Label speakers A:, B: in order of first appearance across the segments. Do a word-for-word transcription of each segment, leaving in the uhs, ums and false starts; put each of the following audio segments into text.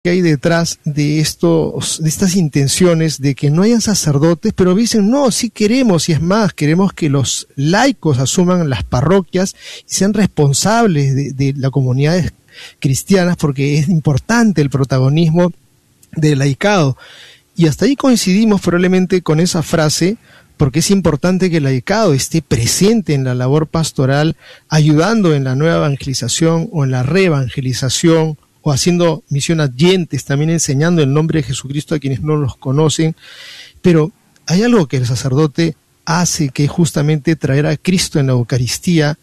A: que hay detrás de estos, de estas intenciones de que no hayan sacerdotes, pero dicen, no, sí queremos, y es más, queremos que los laicos asuman las parroquias y sean responsables de, de las comunidades cristianas, porque es importante el protagonismo del laicado. Y hasta ahí coincidimos probablemente con esa frase, porque es importante que el laicado esté presente en la labor pastoral, ayudando en la nueva evangelización o en la reevangelización, o haciendo misión adyentes, también enseñando el nombre de Jesucristo a quienes no los conocen. Pero hay algo que el sacerdote hace, que es justamente traer a Cristo en la Eucaristía,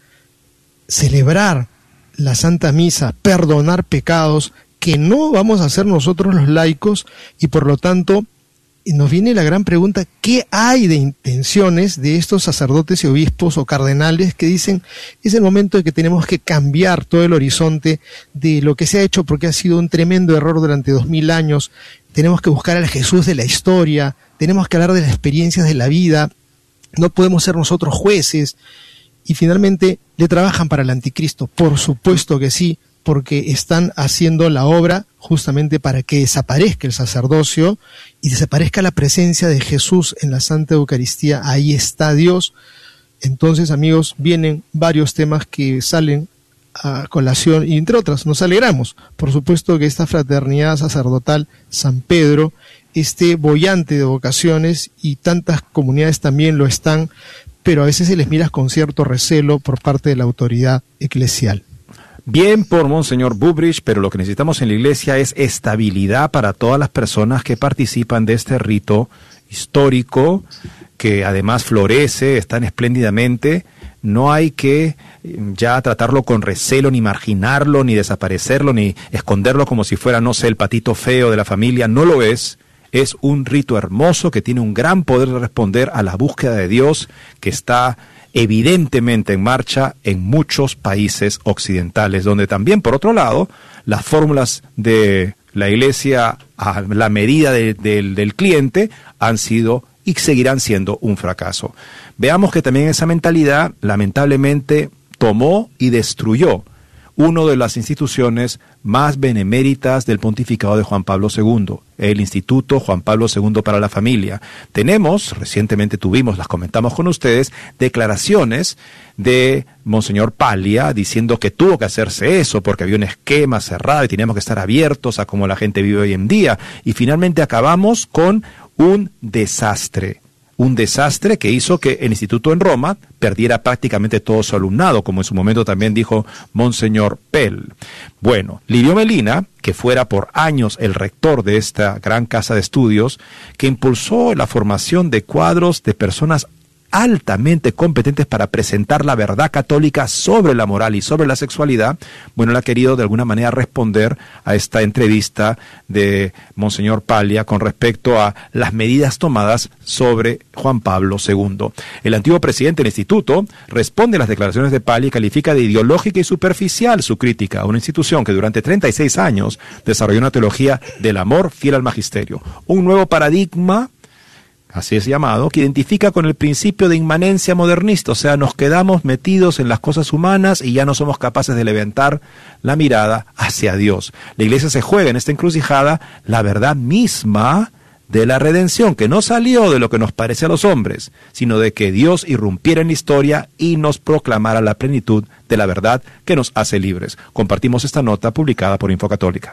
A: celebrar la Santa Misa, perdonar pecados, que no vamos a hacer nosotros los laicos, y por lo tanto nos viene la gran pregunta, ¿qué hay de intenciones de estos sacerdotes y obispos o cardenales que dicen, es el momento de que tenemos que cambiar todo el horizonte de lo que se ha hecho porque ha sido un tremendo error durante dos mil años, tenemos que buscar al Jesús de la historia, tenemos que hablar de las experiencias de la vida, no podemos ser nosotros jueces? Y finalmente, ¿le trabajan para el anticristo? Por supuesto que sí, porque están haciendo la obra justamente para que desaparezca el sacerdocio y desaparezca la presencia de Jesús en la Santa Eucaristía. Ahí está Dios. Entonces, amigos, vienen varios temas que salen a colación, y entre otras nos alegramos, por supuesto, que esta fraternidad sacerdotal San Pedro esté boyante de vocaciones, y tantas comunidades también lo están, pero a veces se les mira con cierto recelo por parte de la autoridad eclesial.
B: Bien por Monseñor Bubrich, pero lo que necesitamos en la Iglesia es estabilidad para todas las personas que participan de este rito histórico, que además florece, están espléndidamente. No hay que ya tratarlo con recelo, ni marginarlo, ni desaparecerlo, ni esconderlo como si fuera, no sé, el patito feo de la familia. No lo es. Es un rito hermoso que tiene un gran poder de responder a la búsqueda de Dios, que está evidentemente en marcha en muchos países occidentales, donde también, por otro lado, las fórmulas de la Iglesia a la medida de, de, del cliente han sido y seguirán siendo un fracaso. Veamos que también esa mentalidad lamentablemente tomó y destruyó una de las instituciones más beneméritas del pontificado de Juan Pablo segundo, el Instituto Juan Pablo segundo para la Familia. Tenemos, recientemente tuvimos, las comentamos con ustedes, declaraciones de Monseñor Paglia diciendo que tuvo que hacerse eso porque había un esquema cerrado y teníamos que estar abiertos a cómo la gente vive hoy en día. Y finalmente acabamos con un desastre. Un desastre que hizo que el instituto en Roma perdiera prácticamente todo su alumnado, como en su momento también dijo Monseñor Pell. Bueno, Livio Melina, que fuera por años el rector de esta gran casa de estudios, que impulsó la formación de cuadros de personas altamente competentes para presentar la verdad católica sobre la moral y sobre la sexualidad, bueno, él ha querido de alguna manera responder a esta entrevista de Monseñor Paglia con respecto a las medidas tomadas sobre Juan Pablo segundo. El antiguo presidente del instituto responde a las declaraciones de Paglia y califica de ideológica y superficial su crítica a una institución que durante treinta y seis años desarrolló una teología del amor fiel al magisterio, un nuevo paradigma, así es llamado, que identifica con el principio de inmanencia modernista, o sea, nos quedamos metidos en las cosas humanas y ya no somos capaces de levantar la mirada hacia Dios. La Iglesia se juega en esta encrucijada la verdad misma de la redención, que no salió de lo que nos parece a los hombres, sino de que Dios irrumpiera en la historia y nos proclamara la plenitud de la verdad que nos hace libres. Compartimos esta nota publicada por Infocatólica.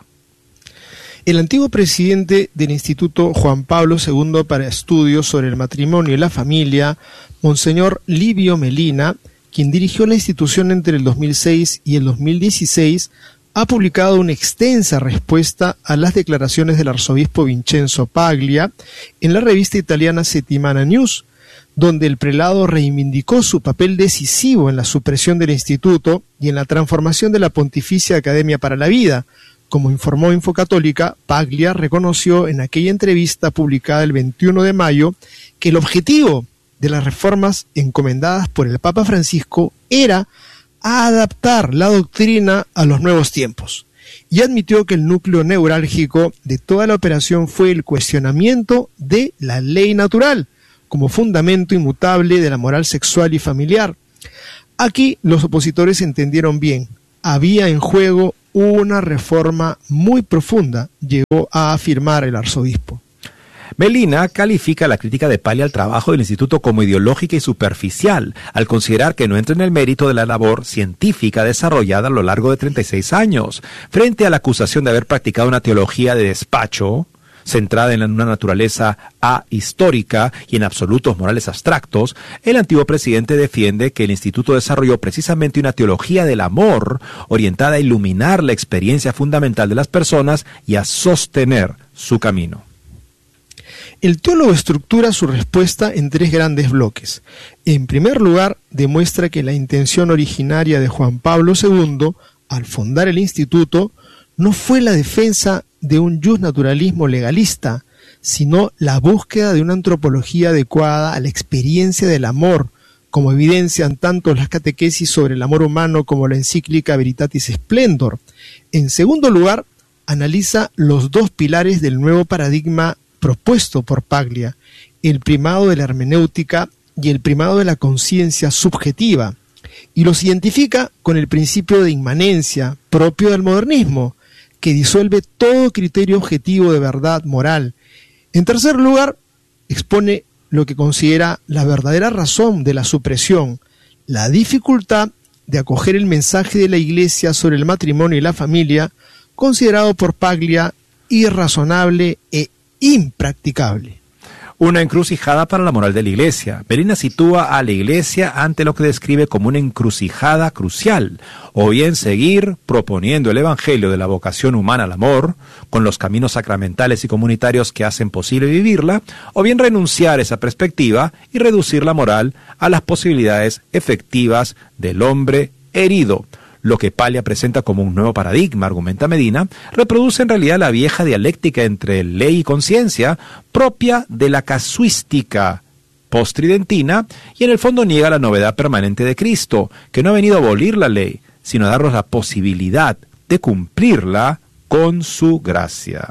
A: El antiguo presidente del Instituto Juan Pablo segundo para Estudios sobre el Matrimonio y la Familia, Monseñor Livio Melina, quien dirigió la institución entre el dos mil seis y el dos mil dieciséis, ha publicado una extensa respuesta a las declaraciones del arzobispo Vincenzo Paglia en la revista italiana Settimana News, donde el prelado reivindicó su papel decisivo en la supresión del instituto y en la transformación de la Pontificia Academia para la Vida. Como informó Infocatólica, Paglia reconoció en aquella entrevista publicada el veintiuno de mayo que el objetivo de las reformas encomendadas por el Papa Francisco era adaptar la doctrina a los nuevos tiempos, y admitió que el núcleo neurálgico de toda la operación fue el cuestionamiento de la ley natural como fundamento inmutable de la moral sexual y familiar. Aquí los opositores entendieron bien, había en juego una reforma muy profunda, llegó a afirmar el arzobispo.
B: Melina califica la crítica de Paglia al trabajo del instituto como ideológica y superficial, al considerar que no entra en el mérito de la labor científica desarrollada a lo largo de treinta y seis años. Frente a la acusación de haber practicado una teología de despacho, centrada en una naturaleza ahistórica y en absolutos morales abstractos, el antiguo presidente defiende que el instituto desarrolló precisamente una teología del amor, orientada a iluminar la experiencia fundamental de las personas y a sostener su camino.
A: El teólogo estructura su respuesta en tres grandes bloques. En primer lugar, demuestra que la intención originaria de Juan Pablo segundo, al fundar el instituto, no fue la defensa de un justnaturalismo legalista, sino la búsqueda de una antropología adecuada a la experiencia del amor, como evidencian tanto las catequesis sobre el amor humano como la encíclica Veritatis Splendor. En segundo lugar, analiza los dos pilares del nuevo paradigma propuesto por Paglia, el primado de la hermenéutica y el primado de la conciencia subjetiva, y los identifica con el principio de inmanencia propio del modernismo, que disuelve todo criterio objetivo de verdad moral. En tercer lugar, expone lo que considera la verdadera razón de la supresión, la dificultad de acoger el mensaje de la Iglesia sobre el matrimonio y la familia, considerado por Paglia irrazonable e impracticable.
B: Una encrucijada para la moral de la Iglesia. Melina sitúa a la Iglesia ante lo que describe como una encrucijada crucial, o bien seguir proponiendo el Evangelio de la vocación humana al amor, con los caminos sacramentales y comunitarios que hacen posible vivirla, o bien renunciar a esa perspectiva y reducir la moral a las posibilidades efectivas del hombre herido. Lo que Paglia presenta como un nuevo paradigma, argumenta Medina, reproduce en realidad la vieja dialéctica entre ley y conciencia, propia de la casuística postridentina, y en el fondo niega la novedad permanente de Cristo, que no ha venido a abolir la ley, sino a darnos la posibilidad de cumplirla con su gracia.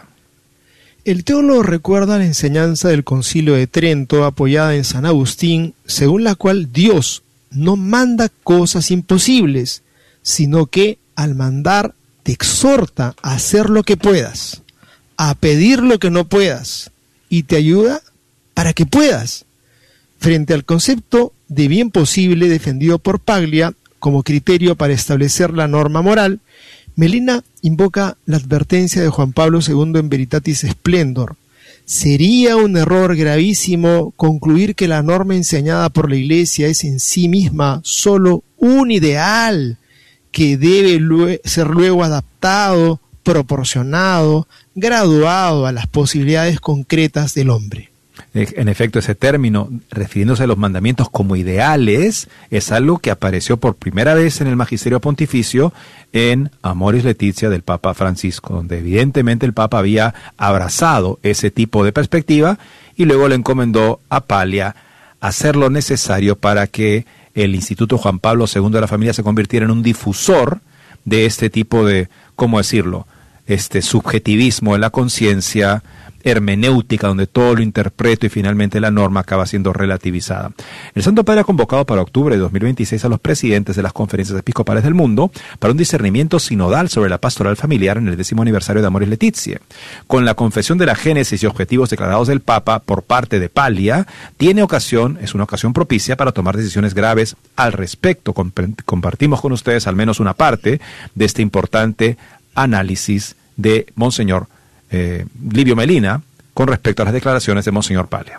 A: El teólogo recuerda la enseñanza del Concilio de Trento, apoyada en San Agustín, según la cual Dios no manda cosas imposibles, sino que al mandar te exhorta a hacer lo que puedas, a pedir lo que no puedas, y te ayuda para que puedas. Frente al concepto de bien posible defendido por Paglia como criterio para establecer la norma moral, Melina invoca la advertencia de Juan Pablo segundo en Veritatis Splendor. Sería un error gravísimo concluir que la norma enseñada por la Iglesia es en sí misma solo un ideal, que debe lue- ser luego adaptado, proporcionado, graduado a las posibilidades concretas del hombre.
B: En efecto, ese término, refiriéndose a los mandamientos como ideales, es algo que apareció por primera vez en el Magisterio Pontificio en Amoris Laetitia del Papa Francisco, donde evidentemente el Papa había abrazado ese tipo de perspectiva y luego le encomendó a Paglia hacer lo necesario para que el Instituto Juan Pablo segundo de la Familia se convirtiera en un difusor de este tipo de, ¿cómo decirlo?, este subjetivismo de la conciencia, hermenéutica, donde todo lo interpreto y finalmente la norma acaba siendo relativizada. El Santo Padre ha convocado para octubre de dos mil veintiséis a los presidentes de las conferencias episcopales del mundo para un discernimiento sinodal sobre la pastoral familiar en el décimo aniversario de Amoris Laetitia. Con la confesión de la génesis y objetivos declarados del Papa por parte de Paglia, tiene ocasión, es una ocasión propicia para tomar decisiones graves al respecto. Compartimos con ustedes al menos una parte de este importante análisis de Monseñor eh, Livio Melina con respecto a las declaraciones de Monseñor Paglia.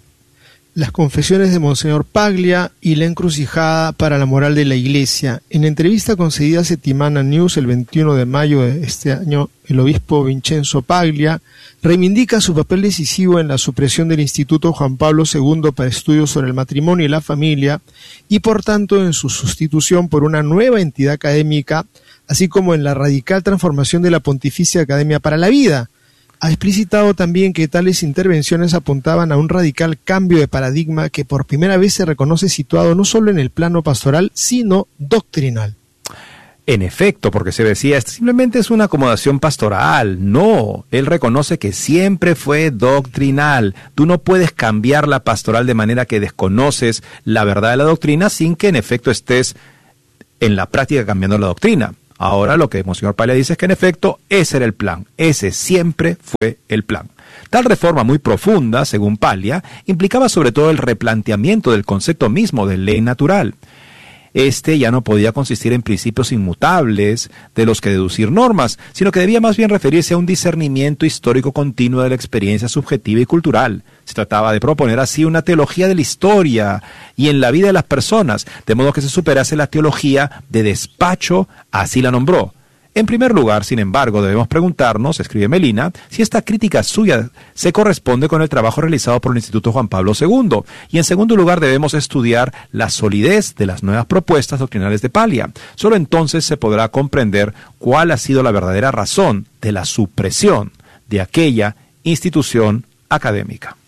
A: Las confesiones de Monseñor Paglia y la encrucijada para la moral de la Iglesia. En entrevista concedida a Settimana News el veintiuno de mayo de este año, el obispo Vincenzo Paglia reivindica su papel decisivo en la supresión del Instituto Juan Pablo segundo para estudios sobre el matrimonio y la familia y por tanto en su sustitución por una nueva entidad académica, así como en la radical transformación de la Pontificia Academia para la Vida. Ha explicitado también que tales intervenciones apuntaban a un radical cambio de paradigma que por primera vez se reconoce situado no solo en el plano pastoral, sino doctrinal.
B: En efecto, porque se decía, esto simplemente es una acomodación pastoral. No, él reconoce que siempre fue doctrinal. Tú no puedes cambiar la pastoral de manera que desconoces la verdad de la doctrina sin que en efecto estés en la práctica cambiando la doctrina. Ahora lo que Monseñor Paglia dice es que en efecto ese era el plan, ese siempre fue el plan. Tal reforma muy profunda, según Paglia, implicaba sobre todo el replanteamiento del concepto mismo de ley natural. Este ya no podía consistir en principios inmutables de los que deducir normas, sino que debía más bien referirse a un discernimiento histórico continuo de la experiencia subjetiva y cultural. Se trataba de proponer así una teología de la historia y en la vida de las personas, de modo que se superase la teología de despacho, así la nombró. En primer lugar, sin embargo, debemos preguntarnos, escribe Melina, si esta crítica suya se corresponde con el trabajo realizado por el Instituto Juan Pablo segundo. Y en segundo lugar, debemos estudiar la solidez de las nuevas propuestas doctrinales de Paglia. Solo entonces se podrá comprender cuál ha sido la verdadera razón de la supresión de aquella institución académica.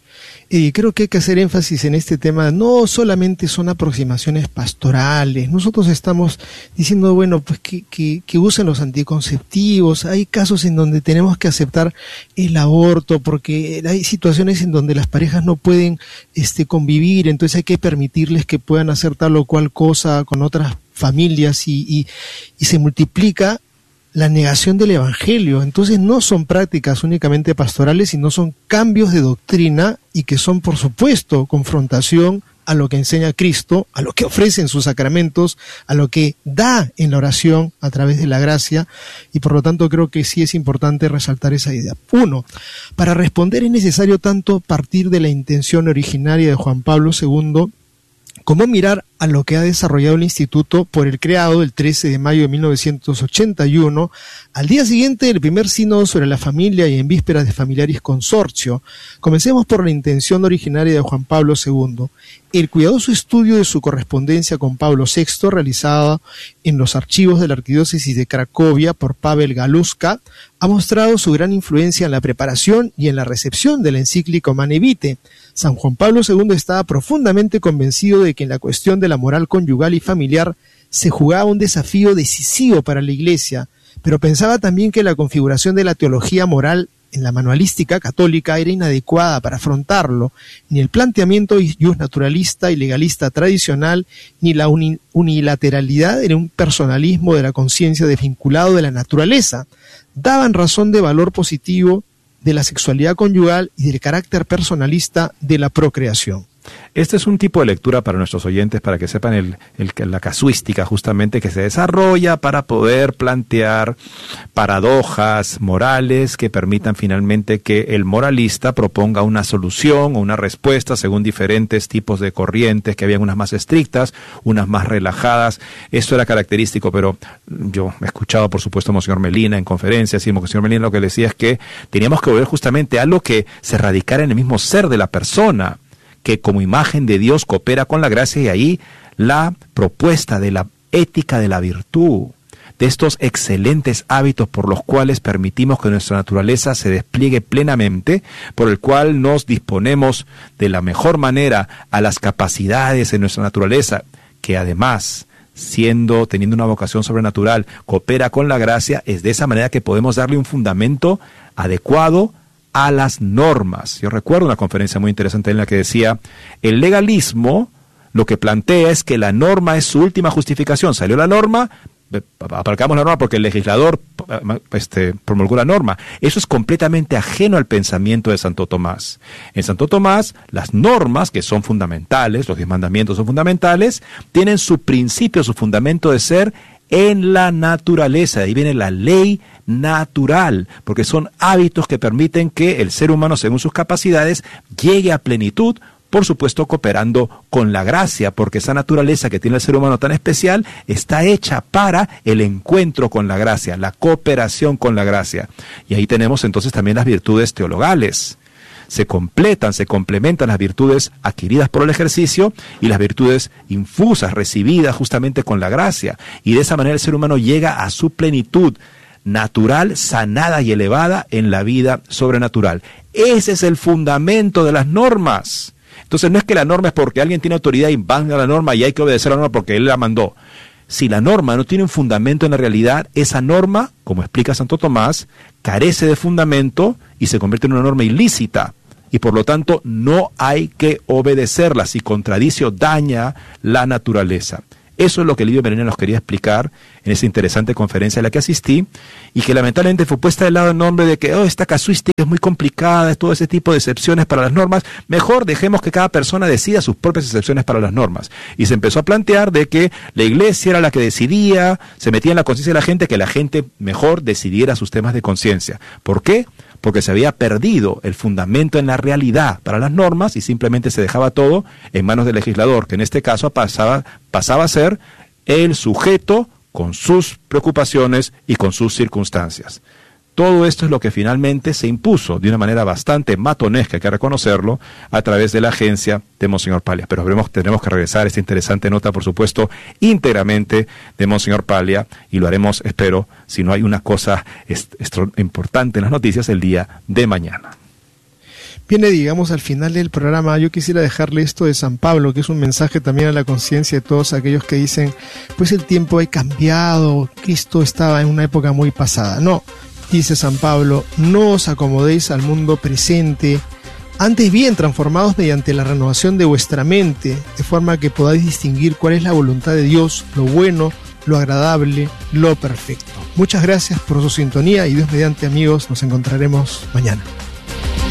A: Y creo que hay que hacer énfasis en este tema. No solamente son aproximaciones pastorales. Nosotros estamos diciendo, bueno, pues que, que, que usen los anticonceptivos. Hay casos en donde tenemos que aceptar el aborto porque hay situaciones en donde las parejas no pueden este, convivir. Entonces hay que permitirles que puedan hacer tal o cual cosa con otras familias y, y, y se multiplica la negación del evangelio. Entonces no son prácticas únicamente pastorales, sino son cambios de doctrina y que son, por supuesto, confrontación a lo que enseña Cristo, a lo que ofrece en sus sacramentos, a lo que da en la oración a través de la gracia, y por lo tanto creo que sí es importante resaltar esa idea. Uno, para responder es necesario tanto partir de la intención originaria de Juan Pablo segundo, como mirar a lo que ha desarrollado el Instituto por el creado el trece de mayo de mil novecientos ochenta y uno, al día siguiente del primer sínodo sobre la familia y en vísperas de Familiaris Consortio. Comencemos por la intención originaria de Juan Pablo segundo. El cuidadoso estudio de su correspondencia con Pablo sexto, realizada en los archivos de la Arquidiócesis de Cracovia por Pavel Galuska, ha mostrado su gran influencia en la preparación y en la recepción de la encíclica Humanae Vitae. San Juan Pablo segundo estaba profundamente convencido de que en la cuestión de la moral conyugal y familiar se jugaba un desafío decisivo para la Iglesia, pero pensaba también que la configuración de la teología moral en la manualística católica era inadecuada para afrontarlo, ni el planteamiento naturalista y legalista tradicional, ni la uni- unilateralidad en un personalismo de la conciencia desvinculado de la naturaleza, daban razón de valor positivo de la sexualidad conyugal y del carácter personalista de la procreación.
B: Este es un tipo de lectura para nuestros oyentes, para que sepan el, el, la casuística justamente que se desarrolla para poder plantear paradojas morales que permitan finalmente que el moralista proponga una solución o una respuesta según diferentes tipos de corrientes, que habían unas más estrictas, unas más relajadas. Esto era característico, pero yo he escuchado por supuesto a Monseñor Melina en conferencias, y Monseñor Melina lo que decía es que teníamos que volver justamente a algo que se radicara en el mismo ser de la persona, que como imagen de Dios coopera con la gracia, y ahí la propuesta de la ética de la virtud, de estos excelentes hábitos por los cuales permitimos que nuestra naturaleza se despliegue plenamente, por el cual nos disponemos de la mejor manera a las capacidades de nuestra naturaleza, que además, siendo, teniendo una vocación sobrenatural, coopera con la gracia. Es de esa manera que podemos darle un fundamento adecuado a las normas. Yo recuerdo una conferencia muy interesante en la que decía, el legalismo lo que plantea es que la norma es su última justificación. Salió la norma, aparcamos la norma porque el legislador este, promulgó la norma. Eso es completamente ajeno al pensamiento de Santo Tomás. En Santo Tomás, las normas, que son fundamentales, los diez mandamientos son fundamentales, tienen su principio, su fundamento de ser en la naturaleza. Ahí viene la ley natural, porque son hábitos que permiten que el ser humano, según sus capacidades, llegue a plenitud, por supuesto cooperando con la gracia, porque esa naturaleza que tiene el ser humano tan especial está hecha para el encuentro con la gracia, la cooperación con la gracia. Y ahí tenemos entonces también las virtudes teologales. Se completan, se complementan las virtudes adquiridas por el ejercicio y las virtudes infusas, recibidas justamente con la gracia. Y de esa manera el ser humano llega a su plenitud natural, sanada y elevada en la vida sobrenatural. Ese es el fundamento de las normas. Entonces no es que la norma es porque alguien tiene autoridad y van a la norma y hay que obedecer la norma porque él la mandó. Si la norma no tiene un fundamento en la realidad, esa norma, como explica Santo Tomás, carece de fundamento y se convierte en una norma ilícita. Y por lo tanto no hay que obedecerla si contradice o daña la naturaleza. Eso es lo que Livio Meridiano nos quería explicar en esa interesante conferencia a la que asistí, y que lamentablemente fue puesta del lado en nombre de que oh, esta casuística es muy complicada, es todo ese tipo de excepciones para las normas, mejor dejemos que cada persona decida sus propias excepciones para las normas. Y se empezó a plantear de que la iglesia era la que decidía, se metía en la conciencia de la gente, que la gente mejor decidiera sus temas de conciencia. ¿Por qué? Porque se había perdido el fundamento en la realidad para las normas y simplemente se dejaba todo en manos del legislador, que en este caso pasaba, pasaba a ser el sujeto con sus preocupaciones y con sus circunstancias. Todo esto es lo que finalmente se impuso de una manera bastante matonesca, hay que reconocerlo, a través de la agencia de Monseñor Paglia. Pero veremos, tenemos que regresar a esta interesante nota, por supuesto, íntegramente de Monseñor Paglia, y lo haremos, espero, si no hay una cosa est- est- importante en las noticias, el día de mañana.
A: Viene, digamos, al final del programa, yo quisiera dejarle esto de San Pablo, que es un mensaje también a la conciencia de todos aquellos que dicen, pues el tiempo ha cambiado, Cristo estaba en una época muy pasada. No, dice San Pablo, no os acomodéis al mundo presente, antes bien transformados mediante la renovación de vuestra mente, de forma que podáis distinguir cuál es la voluntad de Dios, lo bueno, lo agradable, lo perfecto. Muchas gracias por su sintonía y Dios mediante, amigos, nos encontraremos mañana.